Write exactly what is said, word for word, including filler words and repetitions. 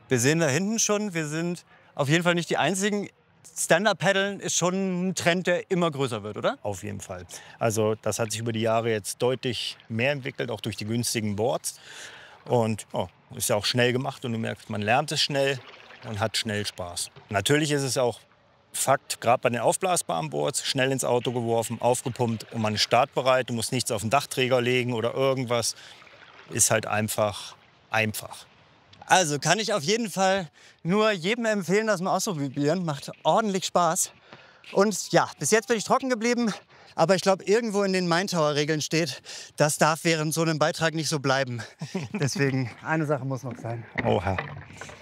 Wir sehen da hinten schon, wir sind auf jeden Fall nicht die Einzigen. Stand-Up-Paddeln ist schon ein Trend, der immer größer wird, oder? Auf jeden Fall. Also das hat sich über die Jahre jetzt deutlich mehr entwickelt, auch durch die günstigen Boards. Und oh, ist ja auch schnell gemacht und du merkst, man lernt es schnell und hat schnell Spaß. Natürlich ist es auch Fakt, gerade bei den aufblasbaren Boards, schnell ins Auto geworfen, aufgepumpt und man ist startbereit. Du musst nichts auf den Dachträger legen oder irgendwas. Ist halt einfach einfach. Also kann ich auf jeden Fall nur jedem empfehlen, das mal auszuprobieren. Macht ordentlich Spaß. Und ja, bis jetzt bin ich trocken geblieben. Aber ich glaube, irgendwo in den Main-Tower-Regeln steht, das darf während so einem Beitrag nicht so bleiben. Deswegen, eine Sache muss noch sein. Oha.